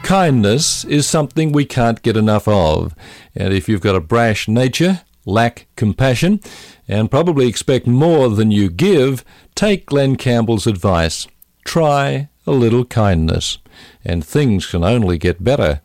Kindness is something we can't get enough of, and if you've got a brash nature, lack compassion, and probably expect more than you give, take Glenn Campbell's advice. Try a little kindness, and things can only get better.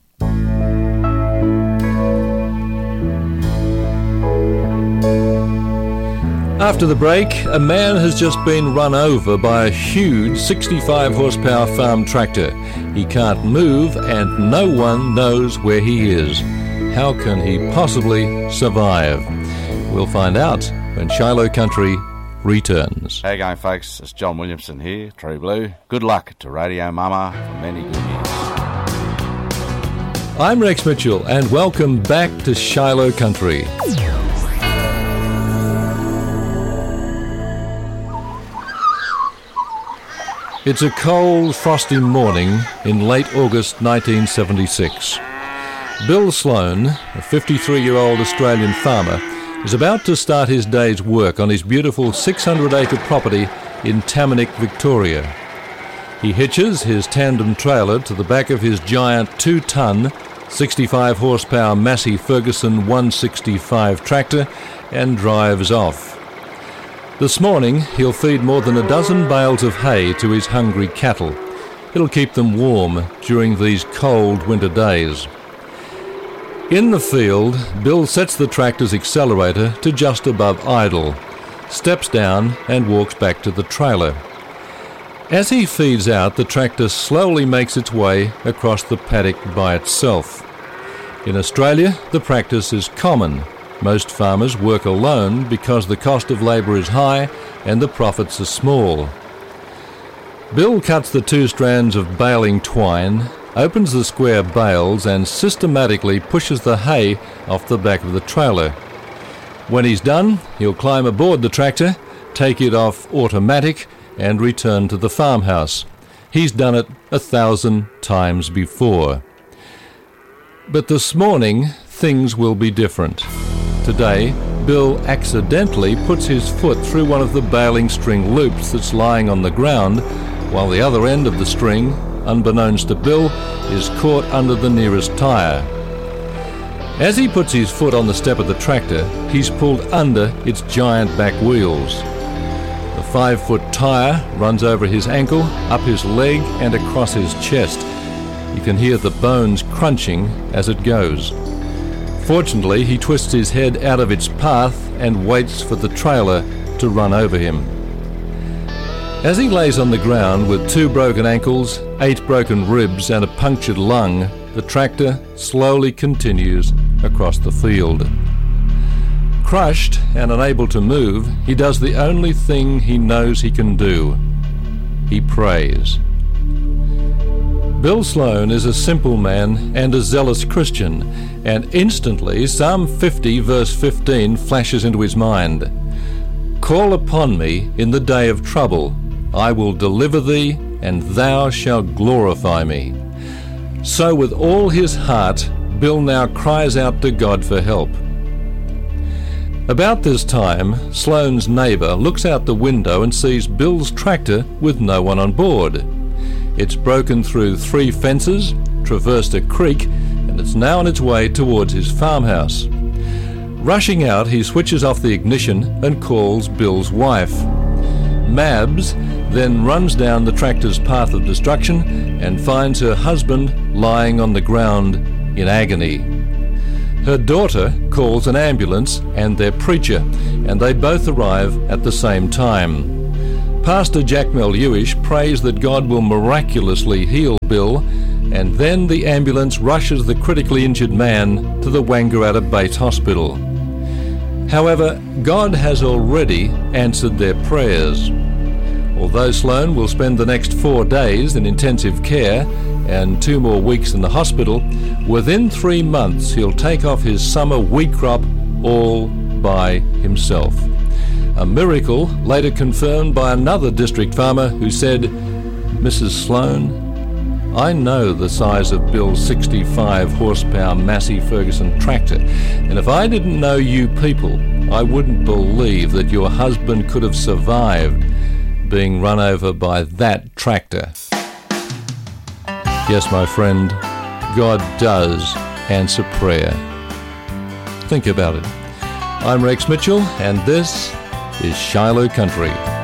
After the break, a man has just been run over by a huge 65 horsepower farm tractor. He can't move and no one knows where he is. How can he possibly survive? We'll find out when Shiloh Country returns. How you going, folks? It's John Williamson here, True Blue. Good luck to Radio Mama for many good years. I'm Rex Mitchell and welcome back to Shiloh Country. It's a cold, frosty morning in late August 1976. Bill Sloan, a 53-year-old Australian farmer, is about to start his day's work on his beautiful 600-acre property in Tamanick, Victoria. He hitches his tandem trailer to the back of his giant 2-ton, 65-horsepower Massey Ferguson 165 tractor and drives off. This morning, he'll feed more than a dozen bales of hay to his hungry cattle. It'll keep them warm during these cold winter days. In the field, Bill sets the tractor's accelerator to just above idle, steps down and walks back to the trailer. As he feeds out, the tractor slowly makes its way across the paddock by itself. In Australia, the practice is common. Most farmers work alone because the cost of labour is high and the profits are small. Bill cuts the 2 strands of baling twine, opens the square bales and systematically pushes the hay off the back of the trailer. When he's done, he'll climb aboard the tractor, take it off automatic and return to the farmhouse. He's done it 1,000 times before. But this morning, things will be different. Today, Bill accidentally puts his foot through one of the baling string loops that's lying on the ground, while the other end of the string, unbeknownst to Bill, is caught under the nearest tyre. As he puts his foot on the step of the tractor, he's pulled under its giant back wheels. The 5-foot tyre runs over his ankle, up his leg and across his chest. You can hear the bones crunching as it goes. Fortunately, he twists his head out of its path and waits for the trailer to run over him. As he lays on the ground with 2 broken ankles, 8 broken ribs and a punctured lung, the tractor slowly continues across the field. Crushed and unable to move, he does the only thing he knows he can do. He prays. Bill Sloan is a simple man and a zealous Christian, and instantly Psalm 50 verse 15 flashes into his mind. Call upon me in the day of trouble. I will deliver thee, and thou shalt glorify me. So with all his heart, Bill now cries out to God for help. About this time, Sloan's neighbour looks out the window and sees Bill's tractor with no one on board. It's broken through 3 fences, traversed a creek, and it's now on its way towards his farmhouse. Rushing out, he switches off the ignition and calls Bill's wife. Mabs then runs down the tractor's path of destruction and finds her husband lying on the ground in agony. Her daughter calls an ambulance and their preacher, and they both arrive at the same time. Pastor Jack Melhuish prays that God will miraculously heal Bill, and then the ambulance rushes the critically injured man to the Wangaratta Base Hospital. However, God has already answered their prayers. Although Sloan will spend the next 4 days in intensive care and 2 more weeks in the hospital, within 3 months he'll take off his summer wheat crop all by himself. A miracle later confirmed by another district farmer who said, Mrs. Sloan, I know the size of Bill's 65 horsepower Massey Ferguson tractor, and if I didn't know you people, I wouldn't believe that your husband could have survived being run over by that tractor. Yes, my friend, God does answer prayer. Think about it. I'm Rex Mitchell, and this is Shiloh Country.